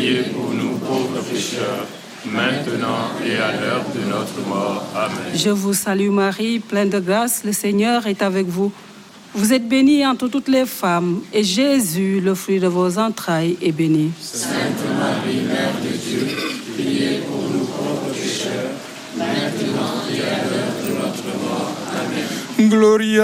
priez pour nous pauvres pécheurs, maintenant et à l'heure de notre mort. Amen. Je vous salue Marie, pleine de grâce, le Seigneur est avec vous. Vous êtes bénie entre toutes les femmes, et Jésus, le fruit de vos entrailles, est béni. Sainte Marie, Mère de Dieu, priez pour nous pauvres pécheurs, maintenant et à l'heure de notre mort. Amen. Gloria